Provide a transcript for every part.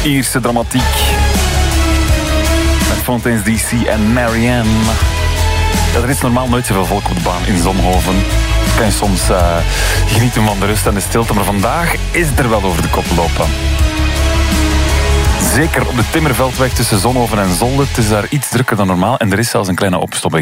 Ierse dramatiek. Met Fontaine's DC en Marianne. Ja, er is normaal nooit zoveel volk op de baan in Zonhoven. Kan je soms genieten van de rust en de stilte, maar vandaag is het er wel over de kop lopen. Zeker op de Timmerveldweg tussen Zonhoven en Zolde. Het is daar iets drukker dan normaal en er is zelfs een kleine opstopping.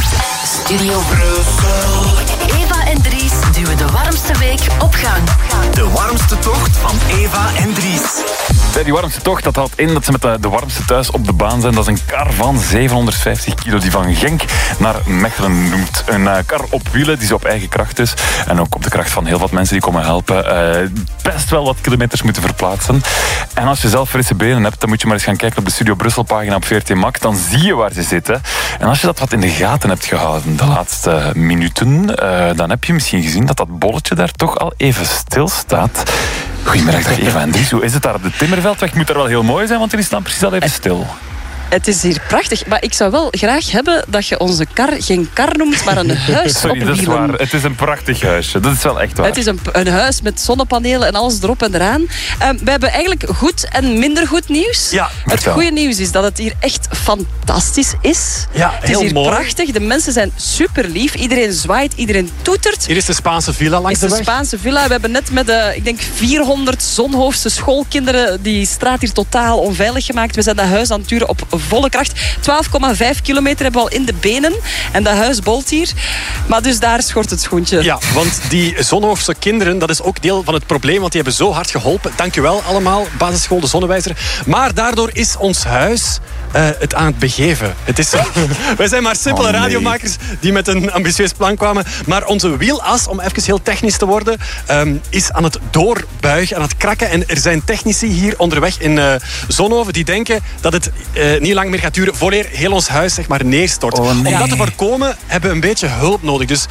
Studio Brussel. Eva en Dries duwen de warmste week op gang. De warmste tocht van Eva en Dries. Ja, die warmste tocht, dat houdt in dat ze met de warmste thuis op de baan zijn. Dat is een kar van 750 kilo die van Genk naar Mechelen noemt. Een kar op wielen die zo op eigen kracht is. En ook op de kracht van heel wat mensen die komen helpen. Best wel wat kilometers moeten verplaatsen. En als je zelf frisse benen hebt, dan moet je maar eens gaan kijken op de Studio Brussel pagina op VRT Max. Dan zie je waar ze zitten. En als je dat wat in de gaten hebt gehouden de laatste minuten, dan heb je misschien gezien dat dat bolletje daar toch al even stilstaat. Goedemiddag Eva en Dries, hoe is het daar op de Timmerveldweg? Het moet er wel heel mooi zijn, want jullie staan precies al even stil. Het is hier prachtig, maar ik zou wel graag hebben dat je onze kar geen kar noemt, maar een huis. Sorry, op dat is wielen. waar. Het is een prachtig huisje. Dat is wel echt waar. Het is een huis met zonnepanelen en alles erop en eraan. We hebben eigenlijk goed en minder goed nieuws. Ja, het goede nieuws is dat het hier echt fantastisch is. Ja, het is heel hier mooi. prachtig. De mensen zijn super lief. Iedereen zwaait, iedereen toetert. Hier is de Spaanse villa langs Het de is de weg. Spaanse villa. We hebben net met ik denk 400 Zonhoofdse schoolkinderen die straat hier totaal onveilig gemaakt. We zijn dat huis aan het turen op volle kracht. 12,5 kilometer hebben we al in de benen. En dat huis bolt hier. Maar dus daar schort het schoentje. Ja, want die Zonhoofdse kinderen, dat is ook deel van het probleem, want die hebben zo hard geholpen. Dank u wel allemaal, basisschool De Zonnewijzer. Maar daardoor is ons huis het aan het begeven. Het is, wij zijn maar simpele radiomakers die met een ambitieus plan kwamen. Maar onze wielas, om even heel technisch te worden, is aan het doorbuigen, aan het krakken. En er zijn technici hier onderweg in Zonhoven die denken dat het niet lang meer gaat duren voor heel ons huis zeg maar neerstort. Om dat te voorkomen hebben we een beetje hulp nodig. Dus,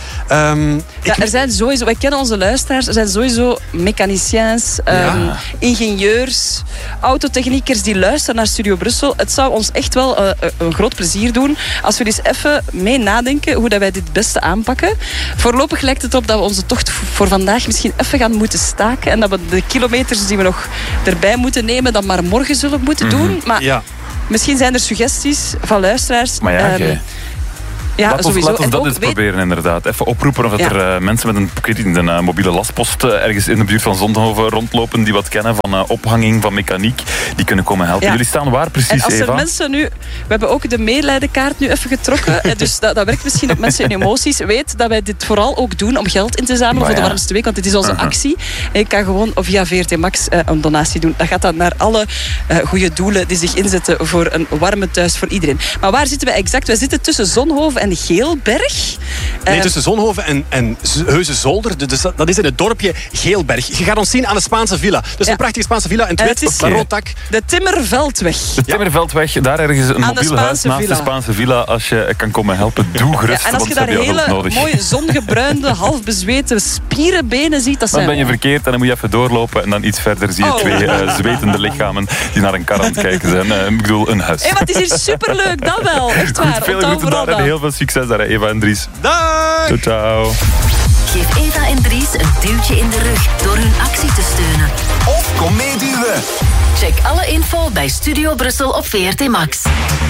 er zijn sowieso, wij kennen onze luisteraars, er zijn sowieso mechaniciens, ingenieurs, autotechniekers die luisteren naar Studio Brussel. Het zou ons echt wel een groot plezier doen als we eens even mee nadenken hoe dat wij dit het beste aanpakken. Voorlopig lijkt het op dat we onze tocht voor vandaag misschien even gaan moeten staken en dat we de kilometers die we nog erbij moeten nemen dan maar morgen zullen moeten doen. Maar misschien zijn er suggesties van luisteraars. Maar laat ons sowieso. dat eens proberen inderdaad. Even oproepen of er mensen met een mobiele lastpost ergens in de buurt van Zonhoven rondlopen die wat kennen van ophanging, van mechaniek. Die kunnen komen helpen. Ja. Jullie staan waar precies, en als er Eva? mensen nu... We hebben ook de medelijdenkaart nu even getrokken. Dus dat werkt misschien op mensen in emoties. Weet dat wij dit vooral ook doen om geld in te zamelen voor de warmste week. Want dit is onze actie. En je kan gewoon via VRT Max een donatie doen. Dat gaat dan naar alle goede doelen die zich inzetten voor een warme thuis voor iedereen. Maar waar zitten wij exact? Wij zitten tussen Zonhoven en Geelberg. Nee, tussen Zonhoven en Heuzenzolder. Dus dat is in het dorpje Geelberg. Je gaat ons zien aan de Spaanse villa. Dus een prachtige Spaanse villa en het wit op rood dak. De Timmerveldweg. De Timmerveldweg, daar ergens een mobiel huis naast villa. de Spaanse villa. Als je kan komen helpen, doe gerust. En als je want daar ze hebben hele hulp nodig. mooie zongebruinde, half bezweten spierenbenen ziet, dat Dan zijn ben je verkeerd en dan moet je even doorlopen. En dan iets verder zie je twee zwetende lichamen die naar een kar aan het kijken zijn. Ik bedoel, een huis. Hey, maar het is hier superleuk, dat wel. Echt waar. Goed, veel groeten daar en heel veel succes daar, Eva en Dries. Dag! Ciao, ciao. Geef Eva en Dries een duwtje in de rug door hun actie te steunen. Of kom meeduwen. Check alle info bij Studio Brussel op VRT Max.